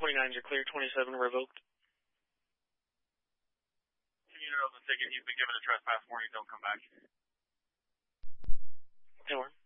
29s are clear, 27 revoked. Unit of the ticket, he's been given a trespass warning, don't come back. 10-1.